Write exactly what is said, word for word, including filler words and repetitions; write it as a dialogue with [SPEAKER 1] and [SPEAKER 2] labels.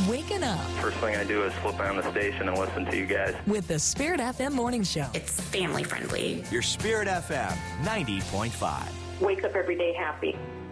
[SPEAKER 1] waking up.
[SPEAKER 2] First thing I do is flip on the station and listen to you guys.
[SPEAKER 1] With the Spirit F M Morning Show.
[SPEAKER 3] It's family friendly.
[SPEAKER 4] Your Spirit F M ninety point five.
[SPEAKER 5] Wake up every day happy.